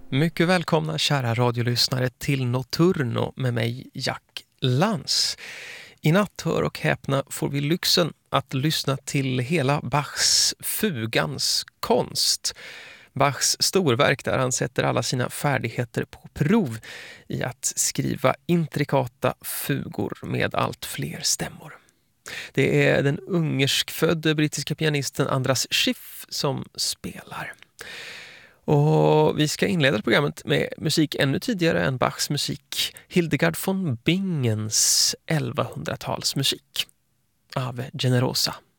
Mycket välkomna kära radiolyssnare till Nocturno med mig Jack Lantz. I natt, hör och häpna, får vi lyxen att lyssna till hela Bachs Fugans konst. Bachs storverk där han sätter alla sina färdigheter på prov i att skriva intrikata fugor med allt fler stämmor. Det är den ungerskfödde brittiska pianisten Andras Schiff som spelar. Och vi ska inleda programmet med musik ännu tidigare än Bachs musik. Hildegard von Bingens 1100-talsmusik av Generosa.